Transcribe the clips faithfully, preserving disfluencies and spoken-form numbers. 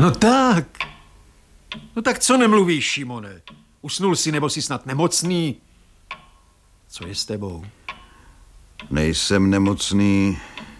No tak. No tak co nemluvíš, Šimone? Usnul jsi nebo jsi snad nemocný? Co je s tebou? Nejsem nemocný,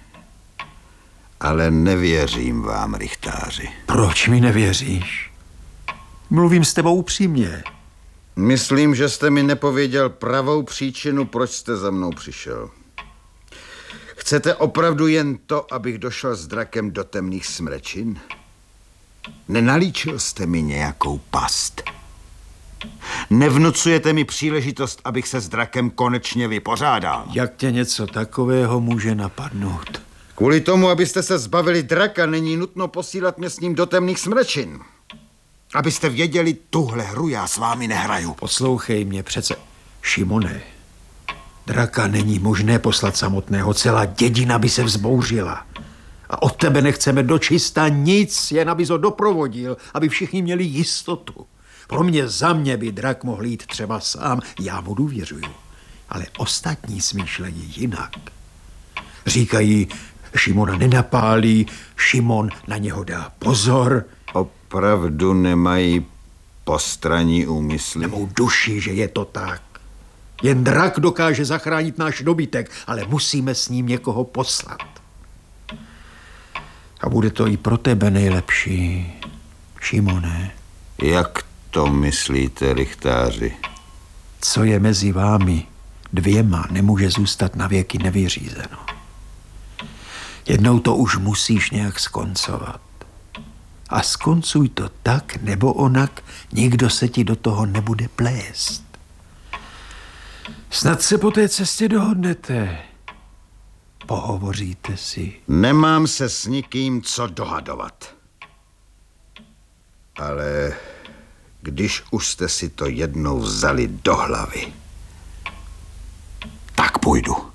ale nevěřím vám, rychtáři. Proč mi nevěříš? Mluvím s tebou upřímně. Myslím, že jste mi nepověděl pravou příčinu, proč jste za mnou přišel. Chcete opravdu jen to, abych došel s drakem do temných smrečin? Nenalíčil jste mi nějakou past? Nevnucujete mi příležitost, abych se s drakem konečně vypořádal? Jak tě něco takového může napadnout? Kvůli tomu, abyste se zbavili draka, není nutno posílat mě s ním do temných smrečin. Abyste věděli, tuhle hru já s vámi nehraju. Poslouchej mě přece. Šimone, draka není možné poslat samotného, celá dědina by se vzbouřila. A od tebe nechceme dočista nic, jen abys ho doprovodil, aby všichni měli jistotu. Pro mě, za mě by drak mohl jít třeba sám, já mu důvěřuju. Ale ostatní smýšlejí jinak. Říkají, Šimona nenapálí, Šimon na něho dá pozor. Opravdu nemají postranní úmysly? Nemou duši, že je to tak. Jen drak dokáže zachránit náš dobytek, ale musíme s ním někoho poslat. A bude to i pro tebe nejlepší, Šimone. Jak to myslíte, rychtáři? Co je mezi vámi dvěma, nemůže zůstat navěky nevyřízeno. Jednou to už musíš nějak skoncovat. A skoncuj to tak nebo onak, nikdo se ti do toho nebude plést. Snad se po té cestě dohodnete. Pohovoříte si. Nemám se s nikým co dohadovat. Ale když už jste si to jednou vzali do hlavy, tak půjdu.